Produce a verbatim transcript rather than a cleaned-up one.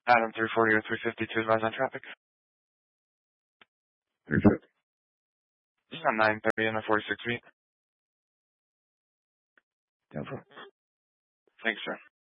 Adam three forty or three fifty-two advise on traffic. three fifty. It's on nine thirty and a forty-six feet. ten four. Thanks, sir.